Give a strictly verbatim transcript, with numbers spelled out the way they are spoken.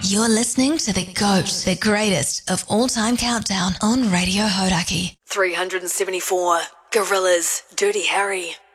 You're listening to the GOAT, the greatest of all-time countdown on Radio Hodaki. three hundred seventy-four, Gorillaz, Dirty Harry.